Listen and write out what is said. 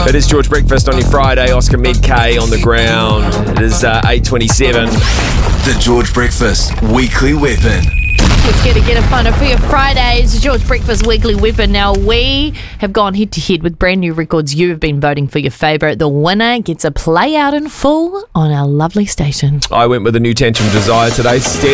It is George Breakfast on your Friday. Oscar Medkay on the ground. It is 8:27. The George Breakfast Weekly Weapon. Let's get a funner for your Fridays. George Breakfast Weekly Weapon. Now, we have gone head to head with brand new records you have been voting for your favourite. The winner gets a play out in full on our lovely station. I went with a new Tantrum Desire today. Steph